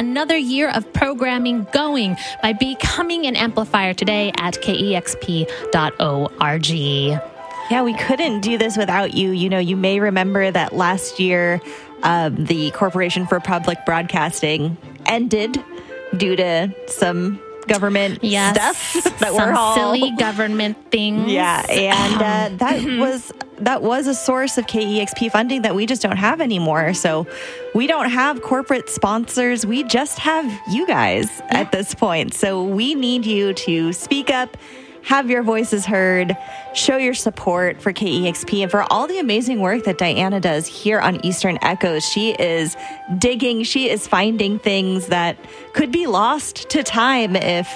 another year of programming going by becoming an amplifier today at kexp.org. Yeah, we couldn't do this without you. You know, you may remember that last year, the Corporation for Public Broadcasting ended due to some government stuff that some silly government things. Yeah, and that was a source of KEXP funding that we just don't have anymore. So we don't have corporate sponsors. We just have you guys at this point. So we need you to speak up, have your voices heard, show your support for KEXP and for all the amazing work that Diana does here on Eastern Echoes. She is digging, she is finding things that could be lost to time if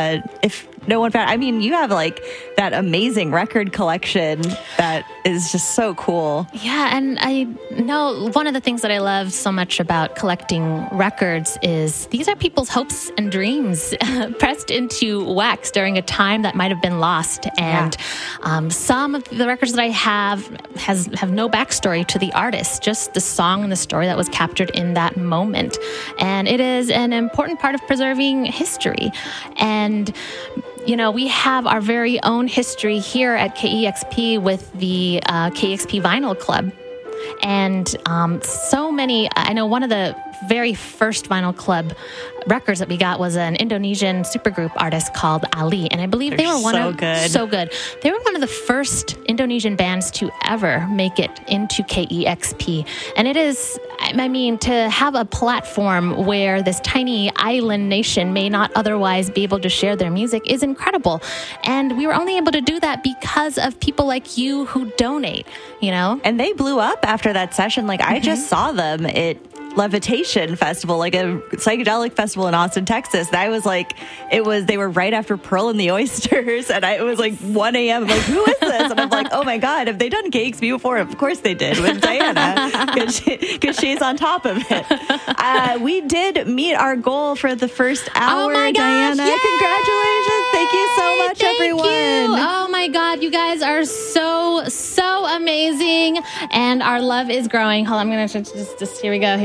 no one found. I mean, you have like that amazing record collection that is just so cool. Yeah, and I know one of the things that I love so much about collecting records is these are people's hopes and dreams pressed into wax during a time that might have been lost. And some of the records that I have no backstory to the artist, just the song and the story that was captured in that moment. And it is an important part of preserving history. And you know, we have our very own history here at KEXP with the KEXP Vinyl Club. And so many, I know one of the very first Vinyl Club records that we got was an Indonesian supergroup artist called Ali. And I believe they were so good. They were one of the first Indonesian bands to ever make it into KEXP. And it is, I mean, to have a platform where this tiny island nation may not otherwise be able to share their music is incredible. And we were only able to do that because of people like you who donate, you know? And they blew up after that session. Like, I just saw them at Levitation Festival, like a psychedelic festival in Austin, Texas. I was like, they were right after Pearl and the Oysters, and it was like 1 a.m. I'm like, who is this? And I'm like, oh my God, have they done KEXP before? Of course they did with Diana, because she's on top of it. We did meet our goal for the first hour, oh my gosh, Diana. Yay! Congratulations. Thank you so much, everyone. You. Oh my God, you guys are so amazing, and our love is growing. Hold on, I'm going to just here we go.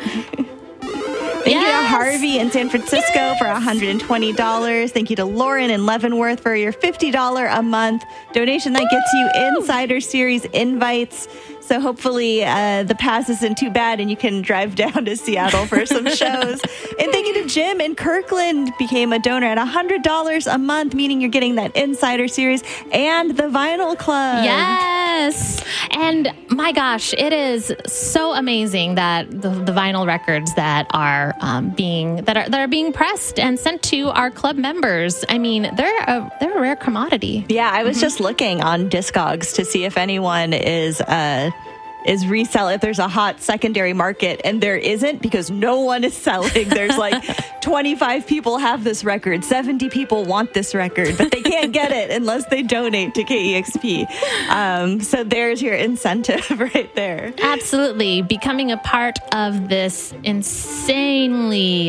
Thank you to Harvey in San Francisco for $120. Thank you to Lauren in Leavenworth for your $50 a month donation that gets you Insider Series invites. So hopefully the pass isn't too bad and you can drive down to Seattle for some shows. And thank you to Jim in Kirkland, became a donor at $100 a month, meaning you're getting that Insider Series and the Vinyl Club. Yes. And my gosh, it is so amazing that the vinyl records that are being pressed and sent to our club members. I mean, they're a rare commodity. Yeah, I was just looking on Discogs to see if anyone is reselling, if there's a hot secondary market, and there isn't, because no one is selling. There's like 25 people have this record, 70 people want this record, but they can't get it unless they donate to KEXP. So there's your incentive right there. Absolutely. Becoming a part of this insanely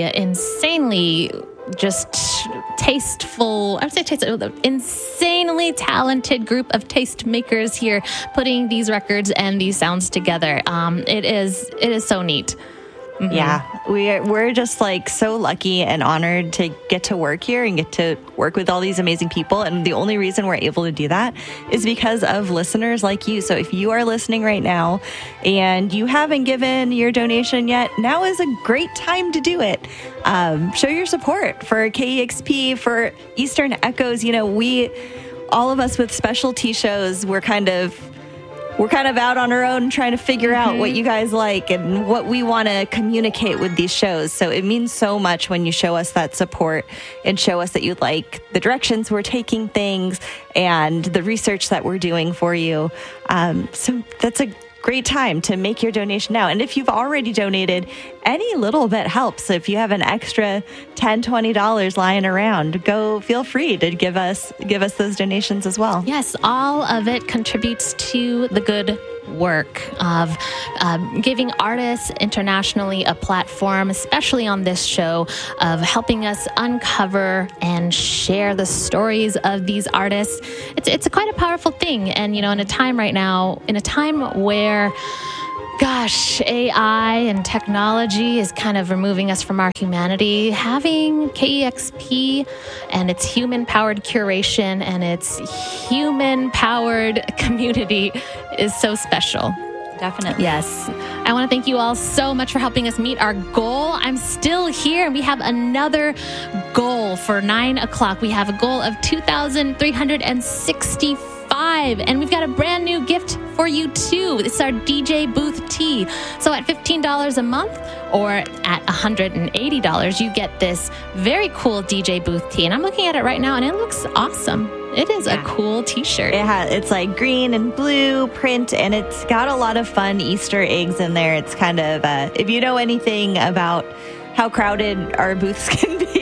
just tasteful, I would say insanely talented group of taste makers here putting these records and these sounds together. It is so neat. Mm-hmm. Yeah, we're just like so lucky and honored to get to work here and get to work with all these amazing people. And the only reason we're able to do that is because of listeners like you. So if you are listening right now and you haven't given your donation yet, now is a great time to do it. Show your support for KEXP, for Eastern Echoes. You know, all of us with specialty shows, we're kind of out on our own trying to figure out what you guys like and what we want to communicate with these shows. So it means so much when you show us that support and show us that you like the directions we're taking things and the research that we're doing for you. So that's a great time to make your donation now. And if you've already donated, any little bit helps. If you have an extra $10, $20 lying around, feel free to give us those donations as well. Yes, all of it contributes to the good work of giving artists internationally a platform, especially on this show, of helping us uncover and share the stories of these artists. It's quite a powerful thing. And, you know, in a time where Gosh, AI and technology is kind of removing us from our humanity. Having KEXP and its human-powered curation and its human-powered community is so special. Definitely. Yes. I want to thank you all so much for helping us meet our goal. I'm still here, and we have another goal for 9 o'clock. We have a goal of 2,365, and we've got a brand new gift for you too. It's our DJ booth tee. So at $15 a month or at $180, you get this very cool DJ booth tee. And I'm looking at it right now, and it looks awesome. It is a cool t-shirt. It's like green and blue print, and it's got a lot of fun Easter eggs in there. It's kind of, if you know anything about how crowded our booths can be,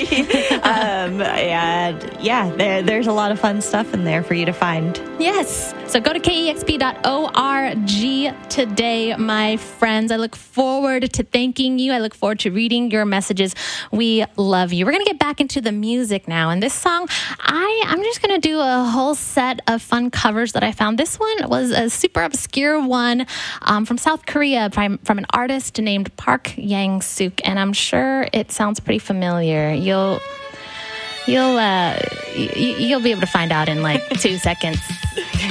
there's a lot of fun stuff in there for you to find. Yes. So go to KEXP.org today, my friends. I look forward to thanking you. I look forward to reading your messages. We love you. We're going to get back into the music now. And this song, I'm just going to do a whole set of fun covers that I found. This one was a super obscure one from South Korea from an artist named Park Yang-suk. And I'm sure it sounds pretty familiar. You'll be able to find out in like 2 seconds.